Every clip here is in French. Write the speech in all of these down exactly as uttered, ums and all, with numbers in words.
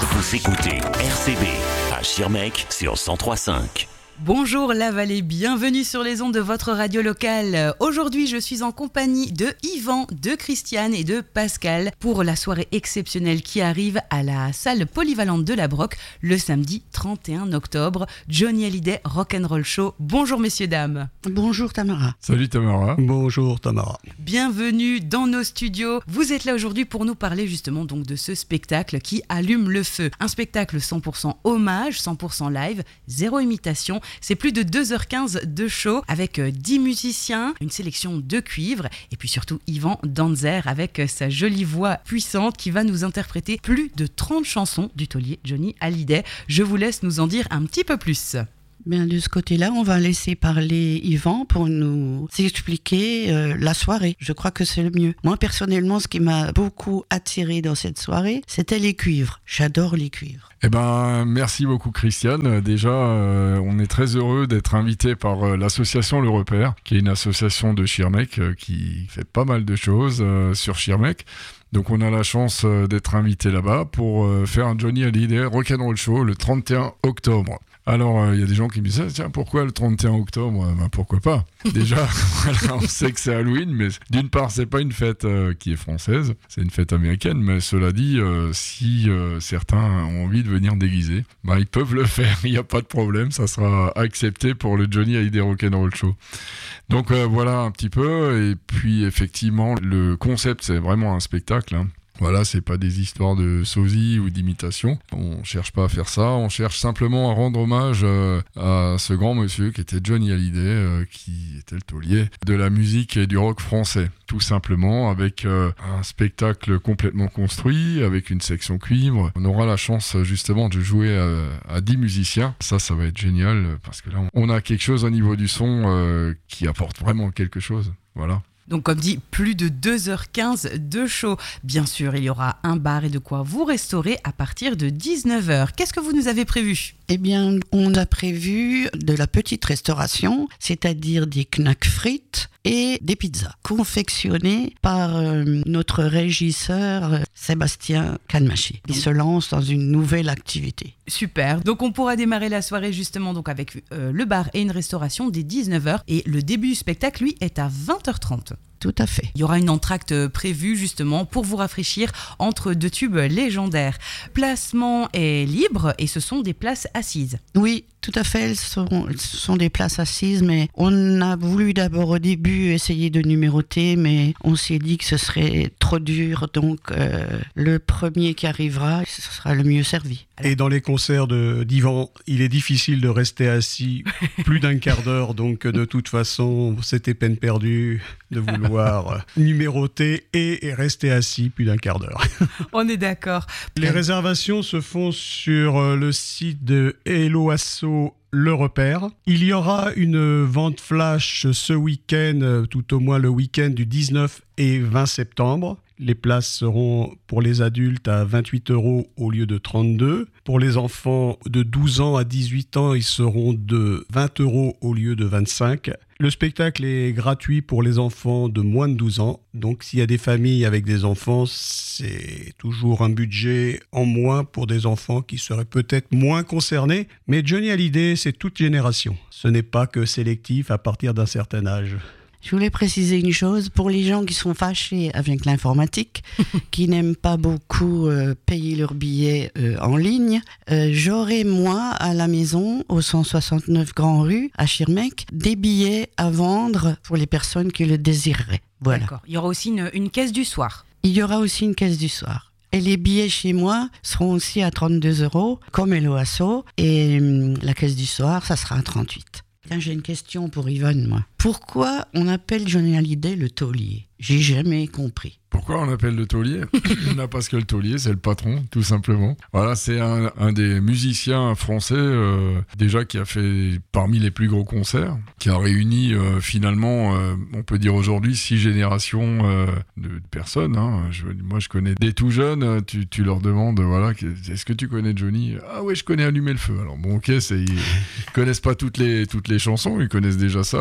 Vous écoutez R C B à Schirmeck sur cent trois virgule cinq. Bonjour la vallée, bienvenue sur les ondes de votre radio locale. Aujourd'hui, je suis en compagnie de Yvan, de Christiane et de Pascal pour la soirée exceptionnelle qui arrive à la salle polyvalente de la Broc le samedi trente et un octobre. Johnny Hallyday Rock'n'Roll Show. Bonjour messieurs, dames. Bonjour Tamara. Salut Tamara. Bonjour Tamara. Bienvenue dans nos studios. Vous êtes là aujourd'hui pour nous parler justement donc de ce spectacle qui allume le feu. Un spectacle cent pour cent hommage, cent pour cent live, zéro imitation. C'est plus de deux heures quinze de show avec dix musiciens, une sélection de cuivres et puis surtout Yvan Danzer avec sa jolie voix puissante qui va nous interpréter plus de trente chansons du taulier Johnny Hallyday. Je vous laisse nous en dire un petit peu plus. Bien, de ce côté-là, on va laisser parler Yvan pour nous expliquer euh, la soirée. Je crois que c'est le mieux. Moi, personnellement, ce qui m'a beaucoup attiré dans cette soirée, c'était les cuivres. J'adore les cuivres. Eh ben, merci beaucoup Christiane. Déjà, euh, on est très heureux d'être invité par euh, l'association Le Repère, qui est une association de Schirmeck euh, qui fait pas mal de choses euh, sur Schirmeck. Donc on a la chance euh, d'être invité là-bas pour euh, faire un Johnny Hallyday Rock'n'Roll Show le trente et un octobre. Alors, il euh, y a des gens qui me disent « Tiens, pourquoi le trente et un octobre ?» Ben, pourquoi pas ? Déjà, voilà, on sait que c'est Halloween, mais d'une part, c'est pas une fête euh, qui est française, c'est une fête américaine, mais cela dit, euh, si euh, certains ont envie de venir déguiser, ben, ils peuvent le faire, il n'y a pas de problème, ça sera accepté pour le Johnny Hallyday Rock'n'Roll Show. Donc euh, voilà un petit peu, et puis effectivement, le concept, c'est vraiment un spectacle, hein. Voilà, c'est pas des histoires de sosie ou d'imitation. On cherche pas à faire ça, on cherche simplement à rendre hommage euh, à ce grand monsieur qui était Johnny Hallyday, euh, qui était le taulier de la musique et du rock français. Tout simplement, avec euh, un spectacle complètement construit, avec une section cuivre. On aura la chance justement de jouer à, à dix musiciens. Ça, ça va être génial, parce que là, on a quelque chose au niveau du son euh, qui apporte vraiment quelque chose. Voilà. Donc comme dit, plus de deux heures quinze de show. Bien sûr, il y aura un bar et de quoi vous restaurer à partir de dix-neuf heures. Qu'est-ce que vous nous avez prévu ? Eh bien, on a prévu de la petite restauration, c'est-à-dire des knacks frites et des pizzas, confectionnées par euh, notre régisseur euh, Sébastien Canmaché. Il se lance dans une nouvelle activité. Super, donc on pourra démarrer la soirée justement donc avec euh, le bar et une restauration dès dix-neuf heures. Et le début du spectacle, lui, est à vingt heures trente. Tout à fait. Il y aura une entracte prévue justement pour vous rafraîchir entre deux tubes légendaires. Placement est libre et ce sont des places assises. Oui, tout à fait, elles sont, ce sont des places assises, mais on a voulu d'abord au début essayer de numéroter, mais on s'est dit que ce serait trop dur, donc euh, le premier qui arrivera, ce sera le mieux servi. Alors... Et dans les concerts de, d'Yvan, il est difficile de rester assis plus d'un quart d'heure, donc de toute façon, c'était peine perdue de vouloir numéroter et, et rester assis plus d'un quart d'heure. On est d'accord. Les réservations se font sur le site de Hello Asso Le Repère. Il y aura une vente flash ce week-end, tout au moins le week-end du dix-neuf et vingt septembre. Les places seront pour les adultes à vingt-huit euros au lieu de trente-deux. Pour les enfants de douze ans à dix-huit ans, ils seront de vingt euros au lieu de vingt-cinq. Le spectacle est gratuit pour les enfants de moins de douze ans. Donc s'il y a des familles avec des enfants, c'est toujours un budget en moins pour des enfants qui seraient peut-être moins concernés. Mais Johnny Hallyday, c'est toute génération. Ce n'est pas que sélectif à partir d'un certain âge. Je voulais préciser une chose, pour les gens qui sont fâchés avec l'informatique, qui n'aiment pas beaucoup euh, payer leurs billets euh, en ligne, euh, j'aurai moi à la maison, au cent soixante-neuf Grand Rue, à Schirmeck, des billets à vendre pour les personnes qui le désireraient. Voilà. D'accord. Il y aura aussi une, une caisse du soir. Il y aura aussi une caisse du soir. Et les billets chez moi seront aussi à trente-deux euros, comme Hello Asso, et hum, la caisse du soir, ça sera à trente-huit. Tiens, j'ai une question pour Yvonne, moi. Pourquoi on appelle Johnny Hallyday le taulier ? J'ai jamais compris. Pourquoi on l'appelle le taulier ? Non, parce que le taulier, c'est le patron, tout simplement. Voilà, c'est un, un des musiciens français, euh, déjà qui a fait parmi les plus gros concerts, qui a réuni euh, finalement, euh, on peut dire aujourd'hui, six générations euh, de, de personnes. Hein. Je, moi, je connais des tout jeunes, tu, tu leur demandes, voilà, est-ce que tu connais Johnny ? Ah ouais, je connais Allumer le feu. Alors bon, ok, c'est, ils connaissent pas toutes les, toutes les chansons, ils connaissent déjà ça, c'est déjà bien.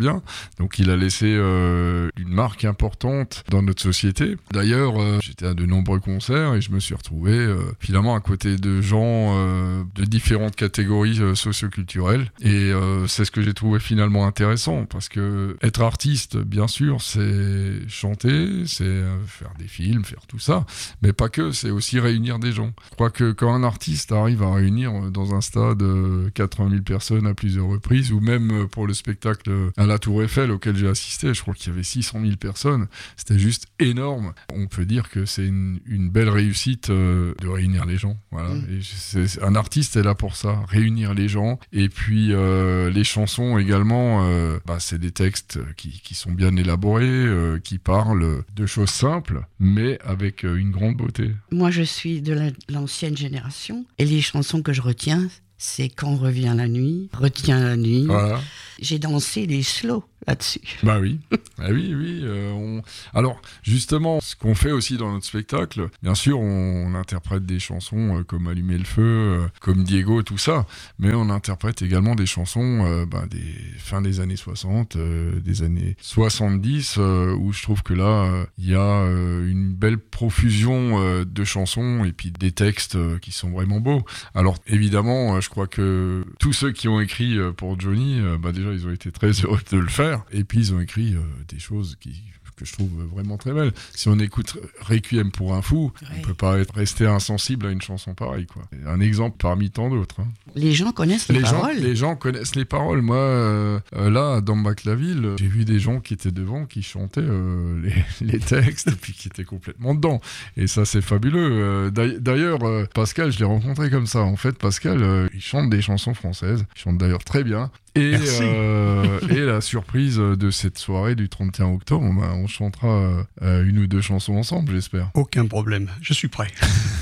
bien. Donc il a laissé euh, une marque importante dans notre société. D'ailleurs, euh, j'étais à de nombreux concerts et je me suis retrouvé euh, finalement à côté de gens euh, de différentes catégories euh, socioculturelles. Et euh, c'est ce que j'ai trouvé finalement intéressant, parce que être artiste, bien sûr, c'est chanter, c'est euh, faire des films, faire tout ça, mais pas que, c'est aussi réunir des gens. Je crois que quand un artiste arrive à réunir dans un stade euh, quatre-vingt mille personnes à plusieurs reprises, ou même pour le spectacle à la Tour Eiffel auquel j'ai assisté, je crois qu'il y avait six cent mille personnes, c'était juste énorme. On peut dire que c'est une, une belle réussite euh, de réunir les gens. Voilà. Mmh. Et c'est, un artiste est là pour ça, réunir les gens. Et puis euh, les chansons également, euh, bah, c'est des textes qui, qui sont bien élaborés, euh, qui parlent de choses simples, mais avec euh, une grande beauté. Moi, je suis de la, l'ancienne génération, et les chansons que je retiens, c'est Quand revient la nuit, Retiens la nuit. Voilà. J'ai dansé les slows là-dessus. Bah oui, ah oui, oui. Euh, on... Alors, justement, ce qu'on fait aussi dans notre spectacle, bien sûr, on, on interprète des chansons euh, comme Allumer le feu, euh, comme Diego, tout ça, mais on interprète également des chansons euh, bah, des fin des années soixante, euh, des années soixante-dix, euh, où je trouve que là, il euh, y a euh, une belle profusion euh, de chansons et puis des textes euh, qui sont vraiment beaux. Alors, évidemment, euh, je crois que tous ceux qui ont écrit euh, pour Johnny, euh, bah, déjà, ils ont été très heureux de le faire. Et puis ils ont écrit euh, des choses qui, que je trouve vraiment très belles. Si on écoute Requiem pour un fou, ouais. on peut pas être resté insensible à une chanson pareille, quoi. Un exemple parmi tant d'autres. Hein. Les gens connaissent les, les paroles. Gens, les gens connaissent les paroles. Moi, euh, là, dans Bac-la-Ville, j'ai vu des gens qui étaient devant, qui chantaient euh, les, les textes, et puis qui étaient complètement dedans. Et ça, c'est fabuleux. D'ailleurs, euh, Pascal, je l'ai rencontré comme ça. En fait, Pascal, euh, il chante des chansons françaises. Il chante d'ailleurs très bien. Et, euh, et la surprise de cette soirée du trente et un octobre, bah, on chantera euh, une ou deux chansons ensemble, j'espère. Aucun problème, je suis prêt.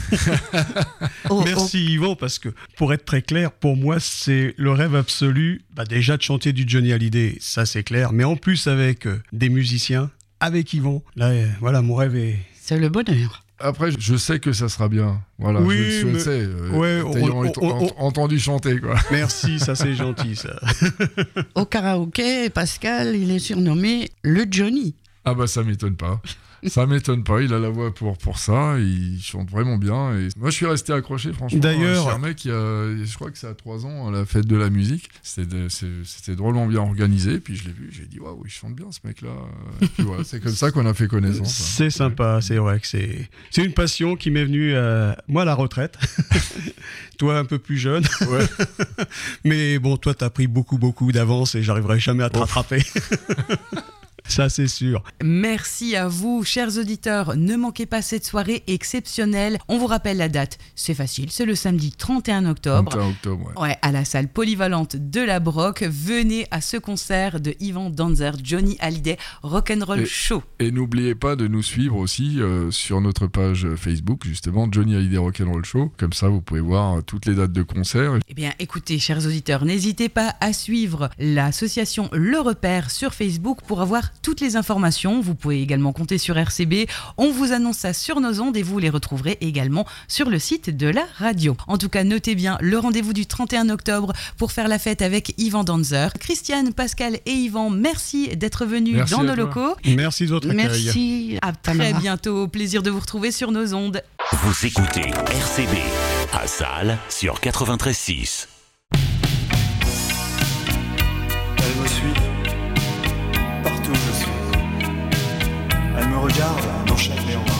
oh, Merci oh. Yvan, parce que pour être très clair, pour moi c'est le rêve absolu, bah, déjà de chanter du Johnny Hallyday, ça c'est clair, mais en plus avec euh, des musiciens, avec Yvan, là euh, voilà, mon rêve est... C'est le bonheur. Après, je sais que ça sera bien. Voilà, oui, je, je mais... le sais. Euh, ouais, on, on, on, on... entendu chanter, quoi. Merci, ça c'est gentil, ça. Au karaoké, Pascal, il est surnommé le Johnny. Ah bah ça m'étonne pas. Ça m'étonne pas, il a la voix pour, pour ça, il chante vraiment bien. Et moi, je suis resté accroché, franchement. D'ailleurs, c'est un mec qui a, je crois que c'est à trois ans, à la fête de la musique. C'était, c'était drôlement bien organisé. Puis je l'ai vu, j'ai dit, waouh, il chante bien, ce mec-là. Et puis voilà, c'est comme ça qu'on a fait connaissance. C'est hein. sympa, c'est vrai que c'est, c'est une passion qui m'est venue, euh, moi, à la retraite. Toi, un peu plus jeune. Ouais. Mais bon, toi, t'as pris beaucoup, beaucoup d'avance et j'arriverai jamais à te oh. rattraper. Ça, c'est sûr. Merci à vous, chers auditeurs. Ne manquez pas cette soirée exceptionnelle. On vous rappelle la date. C'est facile, c'est le samedi trente et un octobre. trente et un octobre, ouais. Ouais, à la salle polyvalente de la Broc. Venez à ce concert de Ivan Danzer, Johnny Hallyday, Rock'n'Roll et, Show. Et n'oubliez pas de nous suivre aussi euh, sur notre page Facebook, justement, Johnny Hallyday Rock'n'Roll Show. Comme ça, vous pouvez voir toutes les dates de concert. Eh bien, écoutez, chers auditeurs, n'hésitez pas à suivre l'association Le Repère sur Facebook pour avoir toutes les informations. Vous pouvez également compter sur R C B. On vous annonce ça sur nos ondes et vous les retrouverez également sur le site de la radio. En tout cas, notez bien le rendez-vous du trente et un octobre pour faire la fête avec Ivan Danzer. Christiane, Pascal et Yvan, merci d'être venus merci dans nos toi. locaux. Merci de votre accueil. Merci. À très bientôt. Plaisir de vous retrouver sur nos ondes. Vous écoutez R C B à Salles sur quatre-vingt-treize six. Elle me suit partout où je suis. Elle me regarde dans chaque miroir.